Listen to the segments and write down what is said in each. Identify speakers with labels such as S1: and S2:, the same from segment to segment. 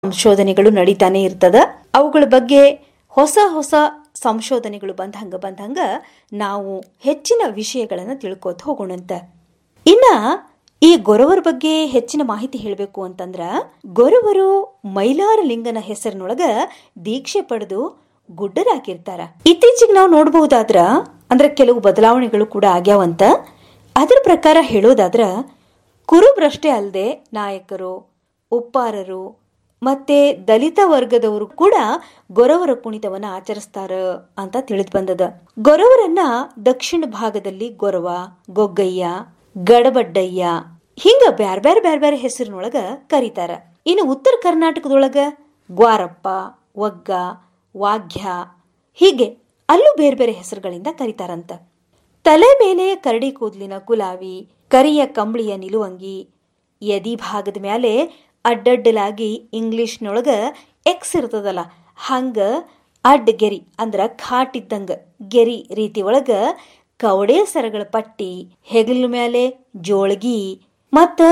S1: ಸಂಶೋಧನೆಗಳು ನಡೀತಾನೆ ಇರ್ತದ. ಅವುಗಳ ಬಗ್ಗೆ ಹೊಸ ಹೊಸ ಸಂಶೋಧನೆಗಳು ಬಂದಂಗ ನಾವು ಹೆಚ್ಚಿನ ವಿಷಯಗಳನ್ನ ತಿಳ್ಕೋತ ಹೋಗೋಣಂತ. ಇನ್ನ ಈ ಗೊರವರ ಬಗ್ಗೆ ಹೆಚ್ಚಿನ ಮಾಹಿತಿ ಹೇಳಬೇಕು ಅಂತಂದ್ರ, ಗೊರವರು ಮೈಲಾರಲಿಂಗನ ಹೆಸರಿನೊಳಗ ದೀಕ್ಷೆ ಪಡೆದು ಗುಡ್ಡರಾಗಿರ್ತಾರ. ಇತ್ತೀಚೆಗೆ ನಾವು ನೋಡಬಹುದಾದ್ರ ಅಂದ್ರೆ ಕೆಲವು ಬದಲಾವಣೆಗಳು ಕೂಡ ಆಗ್ಯಾವಂತ. ಅದರ ಪ್ರಕಾರ ಹೇಳೋದಾದ್ರ ಕುರುಬ್ರಷ್ಟೇ ಅಲ್ಲದೆ ನಾಯಕರು, ಉಪ್ಪಾರರು ಮತ್ತೆ ದಲಿತ ವರ್ಗದವರು ಕೂಡ ಗೊರವರ ಕುಣಿತವನ್ನ ಆಚರಿಸ್ತಾರ ಅಂತ ತಿಳಿದು ಬಂದದ. ಗೊರವರನ್ನ ದಕ್ಷಿಣ ಭಾಗದಲ್ಲಿ ಗೊರವ, ಗೊಗ್ಗಯ್ಯ, ಗಡಬಡ್ಡಯ್ಯ ಹಿಂಗ ಬ್ಯಾರ್ಬ್ಯಾರೆ ಹೆಸರಿನೊಳಗ ಕರೀತಾರ. ಇನ್ನು ಉತ್ತರ ಕರ್ನಾಟಕದೊಳಗ ಗ್ವಾರಪ್ಪ, ಒಗ್ಗ, ವಾಗ್ಯ ಹೀಗೆ ಅಲ್ಲೂ ಬೇರೆ ಬೇರೆ ಹೆಸರುಗಳಿಂದ ಕರೀತಾರಂತ. ತಲೆ ಮೇಲೆ ಕರಡಿ ಕೂದಲಿನ ಕುಲಾವಿ, ಕರಿಯ ಕಂಬಳಿಯ ನಿಲುವಂಗಿ, ಎದಿ ಭಾಗದ ಮ್ಯಾಲೆ ಅಡ್ಡಡ್ಡಲಾಗಿ ಇಂಗ್ಲಿಷ್ನೊಳಗ ಎಕ್ಸ್ ಇರ್ತದಲ್ಲ ಹಂಗ ಅಡ್ಡ ಗೆರಿ ಅಂದ್ರ ಖಾಟಿದ್ದಂಗ ಗೆರಿ ರೀತಿ ಒಳಗ ಕವಡೆ ಸರಗಳ ಪಟ್ಟಿ, ಹೆಗಲ ಮ್ಯಾಲೆ ಜೋಳಗಿ ಮತ್ತ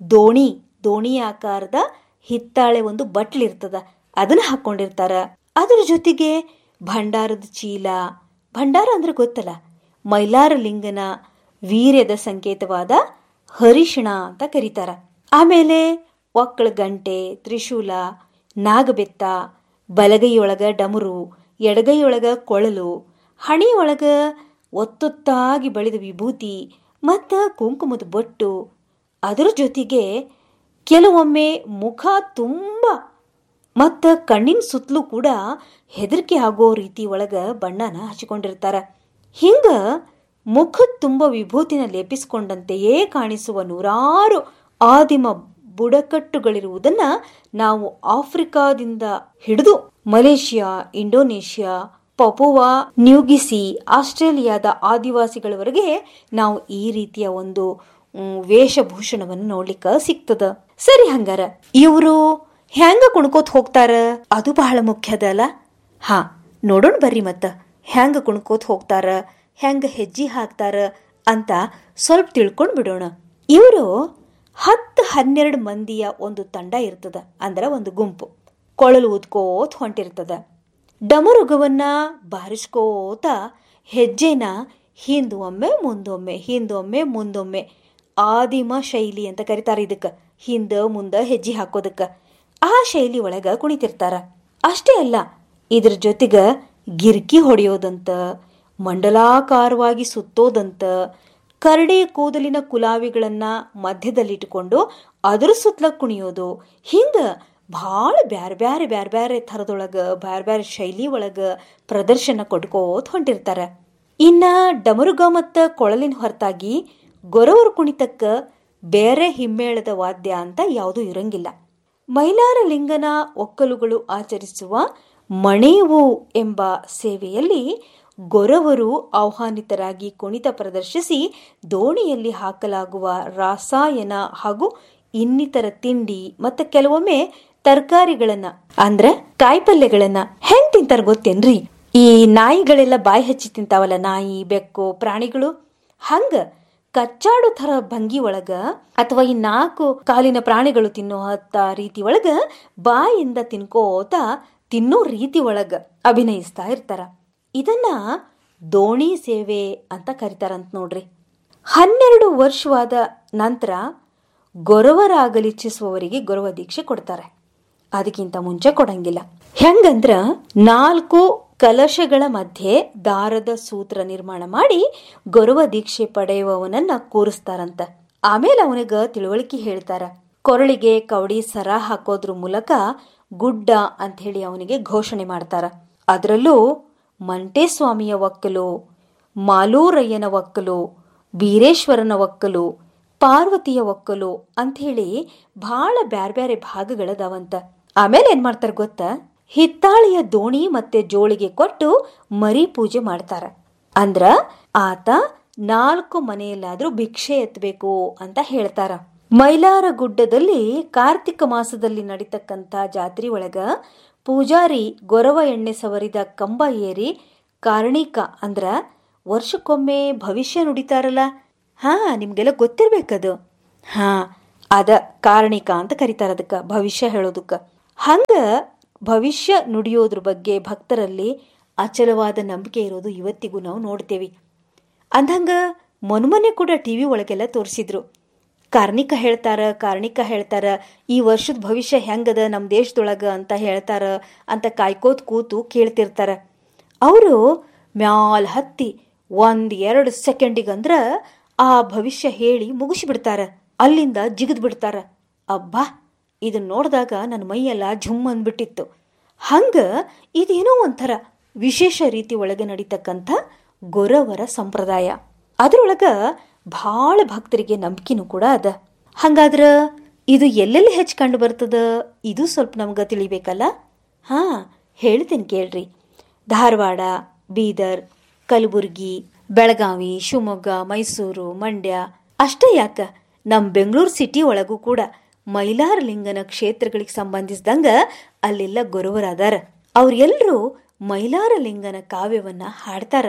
S1: ದೋಣಿ ಆಕಾರದ ಹಿತ್ತಾಳೆ ಒಂದು ಬಟ್ಲಿರ್ತದ ಅದನ್ನ ಹಾಕೊಂಡಿರ್ತಾರ. ಅದ್ರ ಜೊತೆಗೆ ಭಂಡಾರದ ಚೀಲ, ಭಂಡಾರ ಅಂದ್ರೆ ಗೊತ್ತಲ್ಲ, ಮೈಲಾರಲಿಂಗನ ವೀರ್ಯದ ಸಂಕೇತವಾದ ಹರಿಶಿಣ ಅಂತ ಕರೀತಾರ. ಆಮೇಲೆ ಒಕ್ಕಳ ಗಂಟೆ, ತ್ರಿಶೂಲ, ನಾಗಬೆತ್ತ, ಬಲಗೈಯೊಳಗ ಡಮರು, ಎಡಗೈಯೊಳಗ ಕೊಳಲು, ಹಣಿಯೊಳಗ ಒತ್ತೊತ್ತಾಗಿ ಬೆಳೆದ ವಿಭೂತಿ ಮತ್ತ ಕುಂಕುಮದ ಬೊಟ್ಟು. ಅದರ ಜೊತೆಗೆ ಕೆಲವೊಮ್ಮೆ ಮುಖ ತುಂಬ ಮತ್ತ ಕಣ್ಣಿನ ಸುತ್ತಲೂ ಕೂಡ ಹೆದರಿಕೆ ಆಗೋ ರೀತಿ ಒಳಗ ಬಣ್ಣನ ಹಚ್ಚಿಕೊಂಡಿರ್ತಾರ. ಹಿಂಗ ಮುಖದ ತುಂಬ ವಿಭೂತಿನ ಲೇಪಿಸಿಕೊಂಡಂತೆಯೇ ಕಾಣಿಸುವ ನೂರಾರು ಆದಿಮ ಬುಡಕಟ್ಟುಗಳಿರುವುದನ್ನ ನಾವು ಆಫ್ರಿಕಾದಿಂದ ಹಿಡಿದು ಮಲೇಷಿಯಾ, ಇಂಡೋನೇಷಿಯಾ, ಪಪುವಾ ನ್ಯೂಗಿಸಿ, ಆಸ್ಟ್ರೇಲಿಯಾದ ಆದಿವಾಸಿಗಳವರೆಗೆ ನಾವು ಈ ರೀತಿಯ ಒಂದು ವೇಷಭೂಷಣವನ್ನು ನೋಡ್ಲಿಕ್ಕ ಸಿಗ್ತದ. ಸರಿ, ಹಂಗಾರ ಇವರು ಹೆಂಗ ಕುಣ್ಕೋತ್ ಹೋಗ್ತಾರ ಅದು ಬಹಳ ಮುಖ್ಯದ ಅಲ್ಲ. ನೋಡೋಣ ಬರ್ರಿ ಮತ್ತ ಹೆಂಗ ಕುಣ್ಕೋತ್ ಹೋಗ್ತಾರ, ಹೆಂಗ ಹೆಜ್ಜೆ ಹಾಕ್ತಾರ ಅಂತ ಸ್ವಲ್ಪ ತಿಳ್ಕೊಂಡ್ ಬಿಡೋಣ. ಇವರು 10-12 ಮಂದಿಯ ಒಂದು ತಂಡ ಇರ್ತದ, ಅಂದ್ರ ಒಂದು ಗುಂಪು. ಕೊಳಲು ಊದ್ಕೋತ್ ಹೊಂಟಿರ್ತದ. ಡಮರುಗವನ್ನ ಬಾರಿಸ್ಕೋತ ಹೆಜ್ಜೆನ ಹಿಂದೊಮ್ಮೆ ಮುಂದೊಮ್ಮೆ ಆದಿಮ ಶೈಲಿ ಅಂತ ಕರೀತಾರ ಇದಕ್ಕ. ಹಿಂದ ಮುಂದ ಹೆಜ್ಜೆ ಹಾಕೋದಕ್ಕ ಆ ಶೈಲಿ ಒಳಗ ಕುಣಿತಿರ್ತಾರ. ಅಷ್ಟೇ ಅಲ್ಲ, ಇದ್ರ ಜೊತೆಗ ಗಿರ್ಕಿ ಹೊಡೆಯೋದಂತ, ಮಂಡಲಾಕಾರವಾಗಿ ಸುತ್ತೋದಂತ, ಕರಡಿ ಕೂದಲಿನ ಕುಲಾವಿಗಳನ್ನ ಮಧ್ಯದಲ್ಲಿಟ್ಟುಕೊಂಡು ಅದ್ರ ಸುತ್ತಲ ಕುಣಿಯೋದು, ಹಿಂಗ ಭಾಳ ಬ್ಯಾರ್ಬ್ಯಾರೆ ಥರದೊಳಗ ಬ್ಯಾರ್ಬ್ಯಾರೆ ಶೈಲಿ ಒಳಗ ಪ್ರದರ್ಶನ ಕೊಟ್ಕೋತ ಹೊಂಟಿರ್ತಾರ. ಇನ್ನ ಡಮರುಗ ಮತ್ತ ಕೊಳಲಿನ ಹೊರತಾಗಿ ಗೊರವರ ಕುಣಿತಕ್ಕ ಬೇರೆ ಹಿಮ್ಮೇಳದ ವಾದ್ಯ ಅಂತ ಯಾವುದೂ ಇರಂಗಿಲ್ಲ. ಮೈಲಾರಲಿಂಗನ ಒಕ್ಕಲುಗಳು ಆಚರಿಸುವ ಮಣೇವು ಎಂಬ ಸೇವೆಯಲ್ಲಿ ಗೊರವರು ಆಹ್ವಾನಿತರಾಗಿ ಕುಣಿತ ಪ್ರದರ್ಶಿಸಿ ದೋಣಿಯಲ್ಲಿ ಹಾಕಲಾಗುವ ರಾಸಾಯನ ಹಾಗೂ ಇನ್ನಿತರ ತಿಂಡಿ ಮತ್ತು ಕೆಲವೊಮ್ಮೆ ತರಕಾರಿಗಳನ್ನ ಅಂದ್ರೆ ಕಾಯಿಪಲ್ಯಗಳನ್ನ ಹೆಂಗ್ ತಿಂತಾರ ಗೊತ್ತೇನ್ರಿ? ಈ ನಾಯಿಗಳೆಲ್ಲ ಬಾಯಿ ಹಚ್ಚಿ ತಿಂತಾವಲ್ಲ, ನಾಯಿ, ಬೆಕ್ಕು, ಪ್ರಾಣಿಗಳು, ಹಂಗ ಕಚ್ಚಾಡು ಥರ ಭಂಗಿ ಒಳಗ ಅಥವಾ ಈ 4 ಕಾಲಿನ ಪ್ರಾಣಿಗಳು ತಿನ್ನೋ ರೀತಿ ಒಳಗ ಬಾಯಿಂದ ತಿನ್ನೋ ರೀತಿ ಒಳಗ ಅಭಿನಯಿಸ್ತಾ ಇರ್ತಾರ. ಇದನ್ನ ದೋಣಿ ಸೇವೆ ಅಂತ ಕರಿತಾರಂತ ನೋಡ್ರಿ. 12 ವರ್ಷವಾದ ನಂತರ ಗೊರವರಾಗಲಿಚ್ಛಿಸುವವರಿಗೆ ಗೊರವ ದೀಕ್ಷೆ ಕೊಡ್ತಾರೆ. ಅದಕ್ಕಿಂತ ಮುಂಚೆ ಕೊಡಂಗಿಲ್ಲ. ಹೆಂಗಂದ್ರ 4 ಕಲಶಗಳ ಮಧ್ಯೆ ದಾರದ ಸೂತ್ರ ನಿರ್ಮಾಣ ಮಾಡಿ ಗೊರವ ದೀಕ್ಷೆ ಪಡೆಯುವವನನ್ನ ಕೂರಿಸ್ತಾರಂತ. ಆಮೇಲೆ ಅವನಿಗ ತಿಳುವಳಿಕೆ ಹೇಳ್ತಾರ. ಕೊರಳಿಗೆ ಕವಡಿ ಸರ ಹಾಕೋದ್ರ ಮೂಲಕ ಗುಡ್ಡ ಅಂತ ಹೇಳಿ ಅವನಿಗೆ ಘೋಷಣೆ ಮಾಡ್ತಾರ. ಅದರಲ್ಲೂ ಮಂಟೇಸ್ವಾಮಿಯ ಒಕ್ಕಲು, ಮಾಲೂರಯ್ಯನ ಒಕ್ಕಲು, ಬೀರೇಶ್ವರನ ಒಕ್ಕಲು, ಪಾರ್ವತಿಯ ಒಕ್ಕಲು ಅಂಥೇಳಿ ಬಹಳ ಬ್ಯಾರ್ಬ್ಯಾರೆ ಭಾಗಗಳದಾವಂತ. ಆಮೇಲೆ ಏನ್ ಮಾಡ್ತಾರ ಗೊತ್ತಾ? ಹಿತ್ತಾಳೆಯ ದೋಣಿ ಮತ್ತೆ ಜೋಳಿಗೆ ಕೊಟ್ಟು ಮರಿ ಪೂಜೆ ಮಾಡ್ತಾರ. ಅಂದ್ರ ಆತ 4 ಮನೆಯಲ್ಲಾದ್ರೂ ಭಿಕ್ಷೆ ಎತ್ತಬೇಕು ಅಂತ ಹೇಳ್ತಾರ. ಮೈಲಾರ ಗುಡ್ಡದಲ್ಲಿ ಕಾರ್ತಿಕ ಮಾಸದಲ್ಲಿ ನಡೀತಕ್ಕಂಥ ಜಾತ್ರೆ ಒಳಗ ಪೂಜಾರಿ ಗೊರವ ಎಣ್ಣೆ ಸವರಿದ ಕಂಬ ಏರಿ ಕಾರ್ಣಿಕ ಅಂದ್ರ ವರ್ಷಕ್ಕೊಮ್ಮೆ ಭವಿಷ್ಯ ನುಡಿತಾರಲ್ಲ, ನಿಮ್ಗೆಲ್ಲ ಗೊತ್ತಿರ್ಬೇಕದು. ಅದ ಕಾರ್ಣಿಕ ಅಂತ ಕರೀತಾರ ಅದಕ್ಕ, ಭವಿಷ್ಯ ಹೇಳೋದಕ್ಕ. ಹಂಗ ಭವಿಷ್ಯ ನುಡಿಯೋದ್ರ ಬಗ್ಗೆ ಭಕ್ತರಲ್ಲಿ ಅಚಲವಾದ ನಂಬಿಕೆ ಇರೋದು ಇವತ್ತಿಗೂ ನಾವು ನೋಡ್ತೇವಿ. ಅಂದಂಗ ಮೊನ್ನೆ ಕೂಡ ಟಿವಿ ಒಳಗೆಲ್ಲ ತೋರಿಸಿದ್ರು. ಕಾರ್ಣಿಕ ಹೇಳ್ತಾರ ಈ ವರ್ಷದ ಭವಿಷ್ಯ ಹೆಂಗದ ನಮ್ಮ ದೇಶದೊಳಗ ಅಂತ ಹೇಳ್ತಾರ ಅಂತ ಕಾಯ್ಕೋತ್ ಕೂತು ಕೇಳ್ತಿರ್ತಾರ. ಅವರು ಮ್ಯಾಲ್ ಹತ್ತಿ 1-2 ಸೆಕೆಂಡಿಗಂದ್ರ ಆ ಭವಿಷ್ಯ ಹೇಳಿ ಮುಗಿಸಿಬಿಡ್ತಾರ. ಅಲ್ಲಿಂದ ಜಿಗಿದ್ ಬಿಡ್ತಾರ. ಅಬ್ಬಾ, ಇದನ್ನ ನೋಡಿದಾಗ ನನ್ನ ಮೈಯೆಲ್ಲ ಝುಮ್ ಅಂದ್ಬಿಟ್ಟಿತ್ತು. ಹಂಗ ಇದೇನೋ ಒಂಥರ ವಿಶೇಷ ರೀತಿ ಒಳಗೆ ನಡೀತಕ್ಕಂಥ ಗೊರವರ ಸಂಪ್ರದಾಯ. ಅದ್ರೊಳಗ ಭಾಳ ಭಕ್ತರಿಗೆ ನಂಬಿಕೆನೂ ಕೂಡ ಅದ. ಹಂಗಾದ್ರ ಇದು ಎಲ್ಲೆಲ್ಲಿ ಹೆಚ್ಚು ಕಂಡು ಬರ್ತದ, ಇದು ಸ್ವಲ್ಪ ನಮ್ಗೆ ತಿಳಿಬೇಕಲ್ಲ. ಹೇಳ್ತೇನೆ ಕೇಳ್ರಿ. ಧಾರವಾಡ, ಬೀದರ್, ಕಲಬುರ್ಗಿ, ಬೆಳಗಾವಿ, ಶಿವಮೊಗ್ಗ, ಮೈಸೂರು, ಮಂಡ್ಯ ಅಷ್ಟೇ ಯಾಕ, ನಮ್ಮ ಬೆಂಗಳೂರು ಸಿಟಿ ಒಳಗೂ ಕೂಡ ಮೈಲಾರಲಿಂಗನ ಕ್ಷೇತ್ರಗಳಿಗೆ ಸಂಬಂಧಿಸಿದಂಗ ಅಲ್ಲೆಲ್ಲ ಗೊರವರಾದಾರ. ಅವ್ರೆಲ್ಲರೂ ಮೈಲಾರಲಿಂಗನ ಕಾವ್ಯವನ್ನ ಹಾಡ್ತಾರ.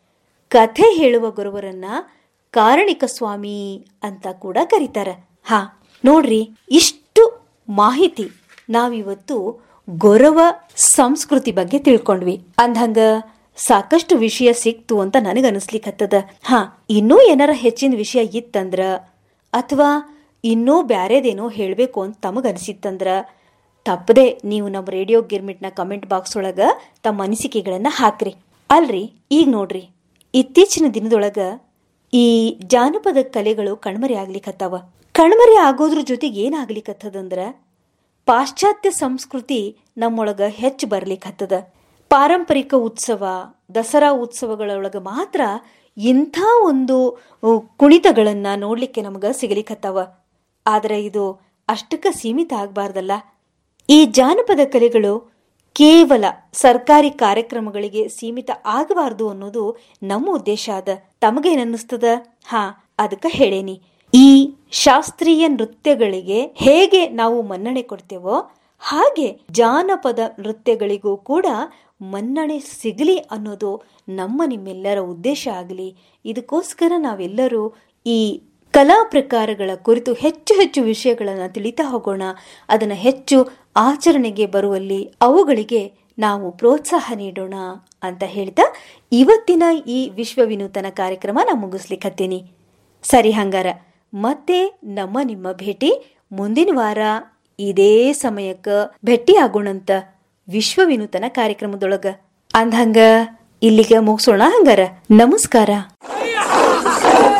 S1: ಕಥೆ ಹೇಳುವ ಗೊರವರನ್ನ ಕಾರಣಿಕ ಸ್ವಾಮಿ ಅಂತ ಕೂಡ ಕರೀತಾರ. ನೋಡ್ರಿ, ಇಷ್ಟು ಮಾಹಿತಿ ನಾವಿವತ್ತು ಗೊರವ ಸಂಸ್ಕೃತಿ ಬಗ್ಗೆ ತಿಳ್ಕೊಂಡ್ವಿ. ಅಂದಂಗ ಸಾಕಷ್ಟು ವಿಷಯ ಸಿಕ್ತು ಅಂತ ನನಗನ್ನಿಸ್ಲಿಕ್ಕತ್ತದ. ಇನ್ನೂ ಏನಾರ ಹೆಚ್ಚಿನ ವಿಷಯ ಇತ್ತಂದ್ರ ಅಥವಾ ಇನ್ನೂ ಬ್ಯಾರೇದೇನೋ ಹೇಳಬೇಕು ಅಂತ ತಮಗನಿಸಿತ್ತಂದ್ರ ತಪ್ಪದೆ ನೀವು ನಮ್ಮ ರೇಡಿಯೋ ಗಿರ್ಮಿಟ್ನ ಕಮೆಂಟ್ ಬಾಕ್ಸ್ ಒಳಗ ತಮ್ಮ ಅನಿಸಿಕೆಗಳನ್ನ ಹಾಕ್ರಿ. ಅಲ್ರಿ, ಈಗ ನೋಡ್ರಿ, ಇತ್ತೀಚಿನ ದಿನದೊಳಗ ಈ ಜಾನಪದ ಕಲೆಗಳು ಕಣ್ಮರೆ ಆಗ್ಲಿಕ್ಕತ್ತಾವ. ಕಣ್ಮರೆ ಆಗೋದ್ರ ಜೊತೆಗೆ ಏನಾಗ್ಲಿಕ್ಕತ್ತದಂದ್ರ ಪಾಶ್ಚಾತ್ಯ ಸಂಸ್ಕೃತಿ ನಮ್ಮೊಳಗ ಹೆಚ್ಚು ಬರ್ಲಿಕ್ಕತ್ತದ. ಪಾರಂಪರಿಕ ಉತ್ಸವ, ದಸರಾ ಉತ್ಸವಗಳೊಳಗ ಮಾತ್ರ ಇಂಥ ಒಂದು ಕುಣಿತಗಳನ್ನ ನೋಡ್ಲಿಕ್ಕೆ ನಮಗ ಸಿಗಲಿಕ್ಕತ್ತಾವ. ಆದ್ರೆ ಇದು ಅಷ್ಟಕ್ಕ ಸೀಮಿತ ಆಗ್ಬಾರ್ದಲ್ಲ. ಈ ಜಾನಪದ ಕಲೆಗಳು ಕೇವಲ ಸರ್ಕಾರಿ ಕಾರ್ಯಕ್ರಮಗಳಿಗೆ ಸೀಮಿತ ಆಗಬಾರ್ದು ಅನ್ನೋದು ನಮ್ಮ ಉದ್ದೇಶ ಅದ. ತಮಗೇನನ್ನಿಸ್ತದ? ಅದಕ್ಕ ಹೇಳೇನಿ. ಈ ಶಾಸ್ತ್ರೀಯ ನೃತ್ಯಗಳಿಗೆ ಹೇಗೆ ನಾವು ಮನ್ನಣೆ ಕೊಡ್ತೇವೋ ಹಾಗೆ ಜಾನಪದ ನೃತ್ಯಗಳಿಗೂ ಕೂಡ ಮನ್ನಣೆ ಸಿಗಲಿ ಅನ್ನೋದು ನಮ್ಮ ನಿಮ್ಮೆಲ್ಲರ ಉದ್ದೇಶ ಆಗಲಿ. ಇದಕ್ಕೋಸ್ಕರ ನಾವೆಲ್ಲರೂ ಈ ಕಲಾ ಪ್ರಕಾರಗಳ ಕುರಿತು ಹೆಚ್ಚು ಹೆಚ್ಚು ವಿಷಯಗಳನ್ನು ತಿಳಿತಾ ಹೋಗೋಣ. ಅದನ್ನು ಹೆಚ್ಚು ಆಚರಣೆಗೆ ಬರುವಲ್ಲಿ ಅವುಗಳಿಗೆ ನಾವು ಪ್ರೋತ್ಸಾಹ ನೀಡೋಣ ಅಂತ ಹೇಳ್ತಾ ಇವತ್ತಿನ ಈ ವಿಶ್ವ ವಿನೂತನ ಕಾರ್ಯಕ್ರಮ ನಾ ಮುಗಿಸ್ಲಿಕ್ಕತ್ತೀನಿ. ಸರಿ, ಹಂಗಾರ ಮತ್ತೆ ನಿಮ್ಮ ಭೇಟಿ ಮುಂದಿನ ವಾರ ಇದೇ ಸಮಯಕ್ಕೆ ಭೇಟಿ ಆಗೋಣಂತ ವಿಶ್ವ ವಿನೂತನ ಕಾರ್ಯಕ್ರಮದೊಳಗ. ಅಂದ್ಹಂಗ ಇಲ್ಲಿಗೆ ಮುಗಿಸೋಣ. ಹಂಗಾರ ನಮಸ್ಕಾರ.